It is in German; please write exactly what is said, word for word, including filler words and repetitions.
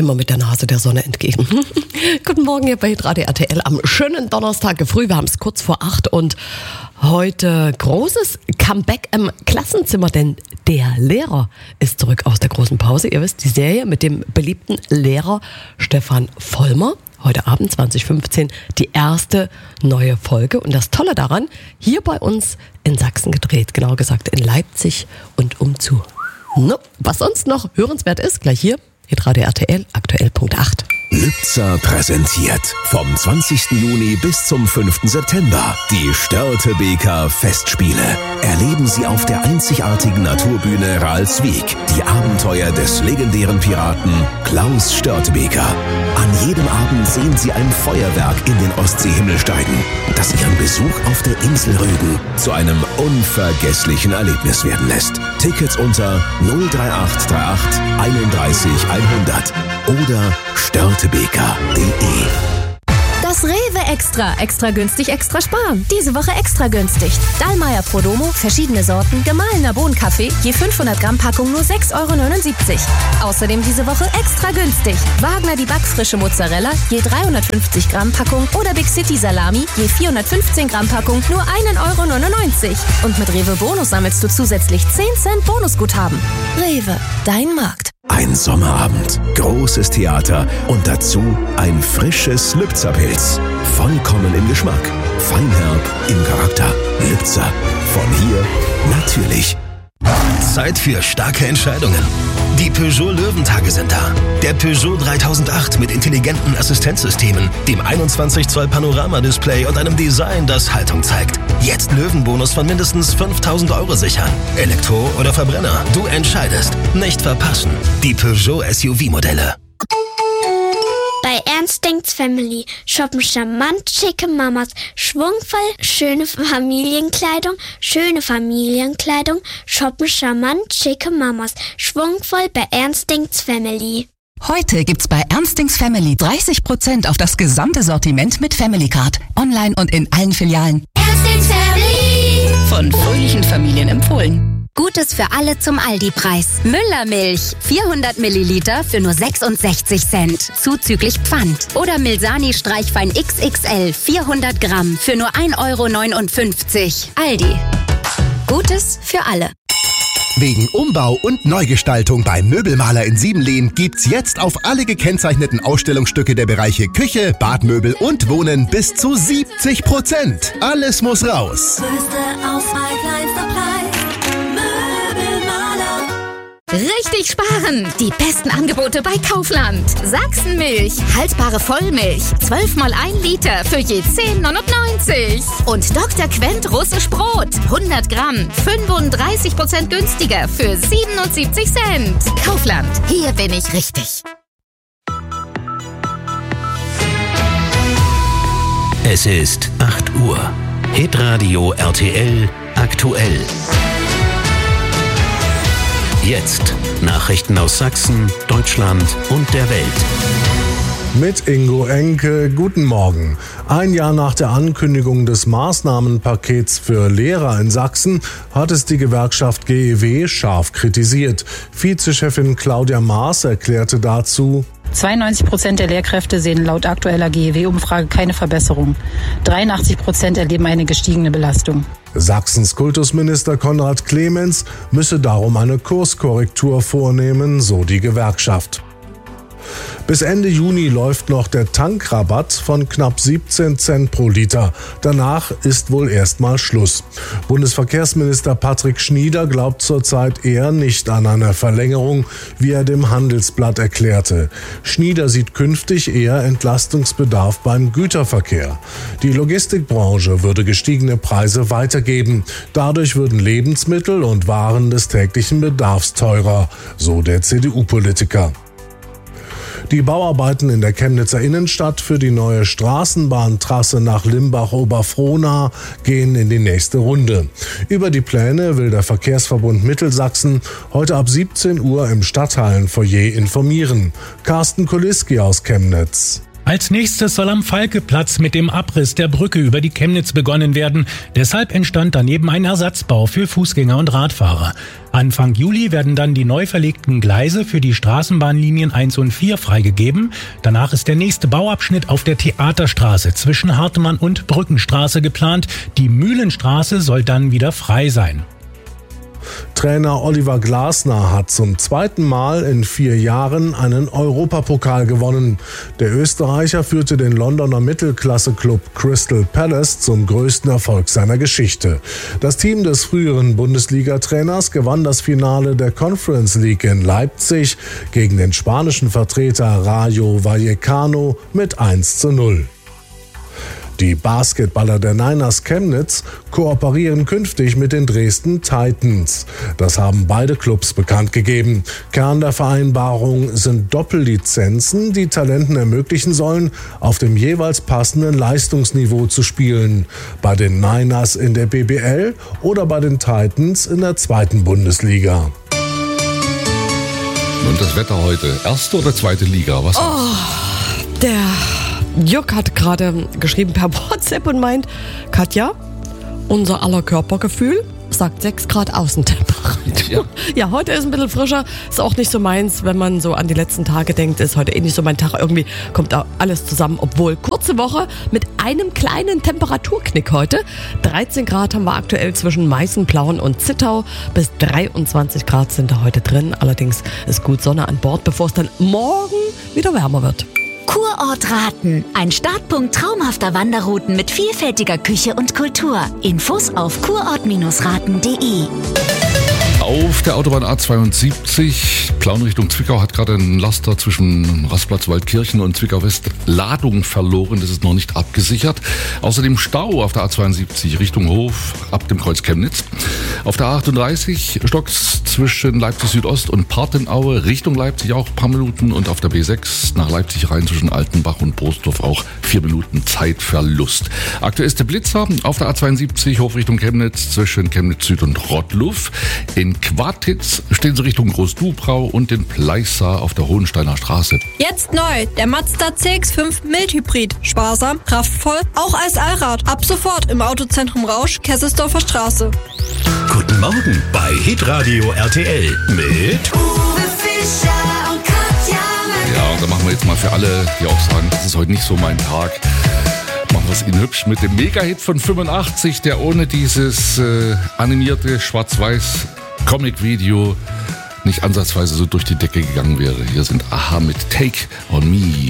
immer mit der Nase der Sonne entgegen. Guten Morgen hier bei Hitradio R T L am schönen Donnerstag früh. Wir haben es kurz vor acht und heute großes Comeback im Klassenzimmer, denn der Lehrer ist zurück aus der großen Pause. Ihr wisst, die Serie mit dem beliebten Lehrer Stefan Vollmer. Heute Abend zwanzig fünfzehn die erste neue Folge. Und das Tolle daran, hier bei uns in Sachsen gedreht, genauer gesagt in Leipzig und umzu. No, was sonst noch hörenswert ist, gleich hier, Hitradio R T L, aktuell Punkt acht. Lübzer präsentiert vom zwanzigsten Juni bis zum fünften September die Störtebeker Festspiele. Erleben Sie auf der einzigartigen Naturbühne Ralswiek die Abenteuer des legendären Piraten Klaus Störtebeker. An jedem Abend sehen Sie ein Feuerwerk in den Ostseehimmel steigen, das Ihren Besuch auf der Insel Rügen zu einem unvergesslichen Erlebnis werden lässt. Tickets unter null drei acht drei acht einunddreißig hundert oder störtebeker punkt de. Das Rewe Extra. Extra günstig, extra sparen. Diese Woche extra günstig. Dallmayr Prodomo, verschiedene Sorten, gemahlener Bohnenkaffee, je fünfhundert Gramm Packung nur sechs Euro neunundsiebzig. Außerdem diese Woche extra günstig. Wagner die backfrische Mozzarella, je dreihundertfünfzig Gramm Packung oder Big City Salami, je vierhundertfünfzehn Gramm Packung nur ein Euro neunundneunzig. Und mit Rewe Bonus sammelst du zusätzlich zehn Cent Bonusguthaben. Rewe, dein Markt. Ein Sommerabend, großes Theater und dazu ein frisches Lübzer-Pilz. Vollkommen im Geschmack, feinherb im Charakter. Lübzer, von hier natürlich. Zeit für starke Entscheidungen. Die Peugeot Löwentage sind da. Der Peugeot dreitausendacht mit intelligenten Assistenzsystemen, dem einundzwanzig Zoll Panoramadisplay und einem Design, das Haltung zeigt. Jetzt Löwenbonus von mindestens fünftausend Euro sichern. Elektro oder Verbrenner, du entscheidest. Nicht verpassen. Die Peugeot S U V-Modelle. Bei Ernst denkt's Family shoppen charmant schicke Mamas, schwungvoll schöne Familienkleidung, schöne Familienkleidung, shoppen charmant schicke Mamas, schwungvoll bei Ernst denkt's Family. Heute gibt's bei Ernst denkt's Family dreißig Prozent auf das gesamte Sortiment mit Family Card. Online und in allen Filialen. Ernst denkt's Family. Von fröhlichen Familien empfohlen. Gutes für alle zum Aldi-Preis. Müllermilch, vierhundert Milliliter für nur sechsundsechzig Cent, zuzüglich Pfand. Oder Milsani Streichwein X X L, vierhundert Gramm für nur ein Euro neunundfünfzig. Aldi. Gutes für alle. Wegen Umbau und Neugestaltung beim Möbelmaler in Siebenlehn gibt's jetzt auf alle gekennzeichneten Ausstellungsstücke der Bereiche Küche, Badmöbel und Wohnen bis zu siebzig Prozent. Alles muss raus. Größte Auswahl, kleinster Preis. Möbelmaler. Richtig sparen! Die besten Angebote bei Kaufland. Sachsenmilch, haltbare Vollmilch, zwölf mal ein Liter für je zehn neunundneunzig. Und Doktor Quent russisch Brot, hundert Gramm, fünfunddreißig Prozent günstiger für siebenundsiebzig Cent. Kaufland, hier bin ich richtig. Es ist acht Uhr. Hitradio R T L aktuell. Jetzt Nachrichten aus Sachsen, Deutschland und der Welt. Mit Ingo Enke, guten Morgen. Ein Jahr nach der Ankündigung des Maßnahmenpakets für Lehrer in Sachsen hat es die Gewerkschaft G E W scharf kritisiert. Vizechefin Claudia Maas erklärte dazu: zweiundneunzig Prozent der Lehrkräfte sehen laut aktueller G E W-Umfrage keine Verbesserung. dreiundachtzig Prozent erleben eine gestiegene Belastung. Sachsens Kultusminister Konrad Clemens müsse darum eine Kurskorrektur vornehmen, so die Gewerkschaft. Bis Ende Juni läuft noch der Tankrabatt von knapp siebzehn Cent pro Liter. Danach ist wohl erstmal Schluss. Bundesverkehrsminister Patrick Schnieder glaubt zurzeit eher nicht an eine Verlängerung, wie er dem Handelsblatt erklärte. Schnieder sieht künftig eher Entlastungsbedarf beim Güterverkehr. Die Logistikbranche würde gestiegene Preise weitergeben. Dadurch würden Lebensmittel und Waren des täglichen Bedarfs teurer, so der C D U-Politiker. Die Bauarbeiten in der Chemnitzer Innenstadt für die neue Straßenbahntrasse nach Limbach-Oberfrohna gehen in die nächste Runde. Über die Pläne will der Verkehrsverbund Mittelsachsen heute ab siebzehn Uhr im Stadthallenfoyer informieren. Carsten Kuliski aus Chemnitz. Als nächstes soll am Falkeplatz mit dem Abriss der Brücke über die Chemnitz begonnen werden. Deshalb entstand daneben ein Ersatzbau für Fußgänger und Radfahrer. Anfang Juli werden dann die neu verlegten Gleise für die Straßenbahnlinien eins und vier freigegeben. Danach ist der nächste Bauabschnitt auf der Theaterstraße zwischen Hartemann und Brückenstraße geplant. Die Mühlenstraße soll dann wieder frei sein. Trainer Oliver Glasner hat zum zweiten Mal in vier Jahren einen Europapokal gewonnen. Der Österreicher führte den Londoner Mittelklasse-Club Crystal Palace zum größten Erfolg seiner Geschichte. Das Team des früheren Bundesliga-Trainers gewann das Finale der Conference League in Leipzig gegen den spanischen Vertreter Rayo Vallecano mit eins zu null. Die Basketballer der Niners Chemnitz kooperieren künftig mit den Dresden Titans. Das haben beide Clubs bekannt gegeben. Kern der Vereinbarung sind Doppellizenzen, die Talenten ermöglichen sollen, auf dem jeweils passenden Leistungsniveau zu spielen. Bei den Niners in der B B L oder bei den Titans in der zweiten Bundesliga. Und das Wetter heute, erste oder zweite Liga? Was oh, der Jörg hat gerade geschrieben per WhatsApp und meint, Katja, unser aller Körpergefühl sagt sechs Grad Außentemperatur. Ja. ja, heute ist ein bisschen frischer, ist auch nicht so meins, wenn man so an die letzten Tage denkt, ist heute eh nicht so mein Tag. Irgendwie kommt da alles zusammen, obwohl kurze Woche mit einem kleinen Temperaturknick heute. dreizehn Grad haben wir aktuell zwischen Meißen, Plauen und Zittau. Bis dreiundzwanzig Grad sind da heute drin. Allerdings ist gut Sonne an Bord, bevor es dann morgen wieder wärmer wird. Kurort Raten. Ein Startpunkt traumhafter Wanderrouten mit vielfältiger Küche und Kultur. Infos auf kurort Raten punkt de. Auf der Autobahn A zweiundsiebzig, Plauen Richtung Zwickau, hat gerade ein Laster zwischen Rastplatz Waldkirchen und Zwickau West Ladung verloren. Das ist noch nicht abgesichert. Außerdem Stau auf der A zweiundsiebzig Richtung Hof ab dem Kreuz Chemnitz. Auf der A achtunddreißig stockt's zwischen Leipzig Südost und Partenaue Richtung Leipzig auch ein paar Minuten. Und auf der B sechs nach Leipzig rein zwischen Altenbach und Boosdorf auch vier Minuten Zeitverlust. Aktuellste Blitzer auf der A zweiundsiebzig Hof Richtung Chemnitz zwischen Chemnitz Süd und Rottluff. In Quartitz stehen sie Richtung Großdubrau und in Pleissa auf der Hohensteiner Straße. Jetzt neu, der Mazda C X fünf Mildhybrid. Sparsam, kraftvoll, auch als Allrad. Ab sofort im Autozentrum Rausch, Kesselsdorfer Straße. Guten Morgen bei Hitradio R T L mit Uwe Fischer und Katja. Ja, und da machen wir jetzt mal für alle, die auch sagen, das ist heute nicht so mein Tag. Machen wir es Ihnen hübsch mit dem Mega-Hit von fünfundachtzig, der ohne dieses äh, animierte Schwarz-Weiß Comic-Video nicht ansatzweise so durch die Decke gegangen wäre. Hier sind Aha mit Take on Me.